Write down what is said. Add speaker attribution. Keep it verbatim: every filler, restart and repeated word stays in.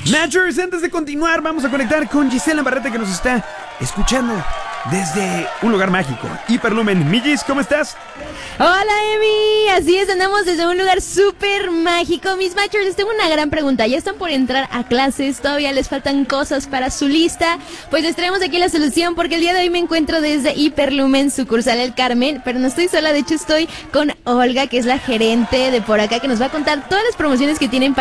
Speaker 1: Matchers, antes de continuar, vamos a conectar con Gisela Barreta, que nos está escuchando desde un lugar mágico, Hiperlumen. Millis, ¿cómo estás?
Speaker 2: Hola, Emi, así es, andamos desde un lugar súper mágico. Mis Matchers, les tengo una gran pregunta. Ya están por entrar a clases, todavía les faltan cosas para su lista. Pues les traemos aquí la solución, porque el día de hoy me encuentro desde Hiperlumen, sucursal El Carmen. Pero no estoy sola, de hecho estoy con Olga, que es la gerente de por acá, que nos va a contar todas las promociones que tienen para